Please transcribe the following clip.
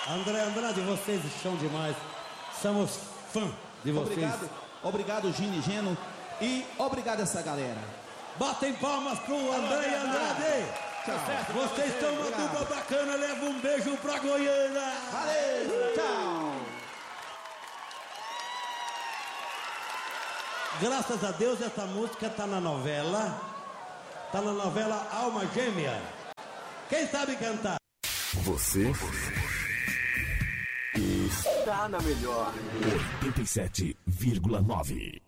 André Andrade, vocês são demais. Somos fã de vocês. Obrigado, Gini Geno. E obrigado essa galera. Batem palmas pro André Andrade. Tchau. Vocês estão uma dupla bacana. Leva um beijo pra Goiânia. Valeu, tchau. Graças a Deus essa música tá na novela. Tá na novela Alma Gêmea. Quem sabe cantar? Você está na melhor 87,9.